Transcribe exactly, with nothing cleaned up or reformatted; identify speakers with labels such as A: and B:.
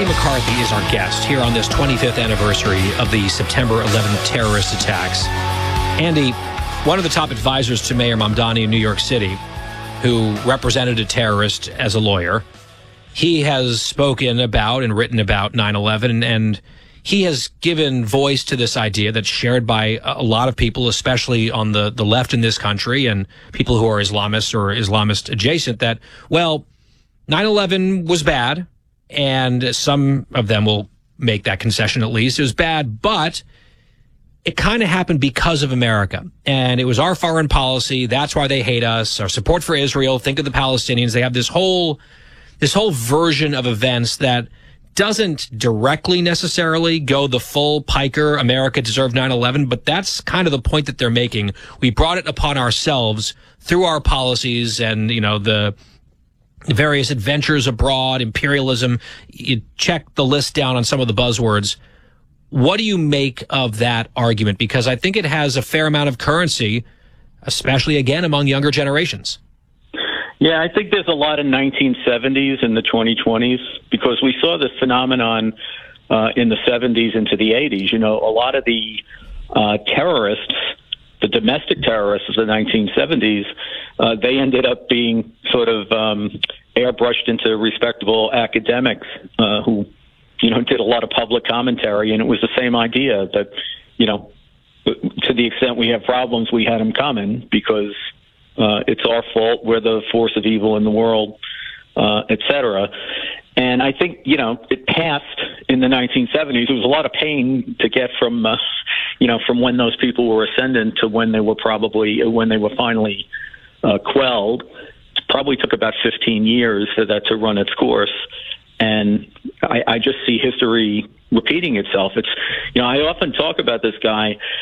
A: Andy McCarthy is our guest here on this twenty-fifth anniversary of the September eleventh terrorist attacks. Andy, one of the top advisors to Mayor Mamdani in New York City, who represented a terrorist as a lawyer, he has spoken about and written about nine eleven, and he has given voice to this idea that's shared by a lot of people, especially on the, the left in this country and people who are Islamist or Islamist adjacent, that, well, nine eleven was bad, and some of them will make that concession at least. It was bad, but it kind of happened because of America. And it was our foreign policy. That's why they hate us. Our support for Israel. Think of the Palestinians. They have this whole, this whole version of events that doesn't directly necessarily go the full piker, America deserved nine eleven, but that's kind of the point that they're making. We brought it upon ourselves through our policies and, you know, the various adventures abroad, imperialism. You check the list down on some of the buzzwords. What do you make of that argument? Because I think it has a fair amount of currency, especially, again, among younger generations.
B: Yeah, I think there's a lot of nineteen seventies in the twenty twenties because we saw this phenomenon uh, in the seventies into the eighties. You know, a lot of the uh, terrorists, the domestic terrorists of the nineteen seventies, uh, they ended up being sort of um, airbrushed into respectable academics uh, who, you know, did a lot of public commentary. And it was the same idea that, you know, to the extent we have problems, we had them coming because uh, it's our fault. We're the force of evil in the world, uh, et cetera. And I think, you know, it passed in the nineteen seventies. There was a lot of pain to get from, uh, you know, from when those people were ascendant to when they were probably, when they were finally uh, quelled. It probably took about fifteen years for that to run its course. And I, I just see history repeating itself. It's, you know, I often talk about this guy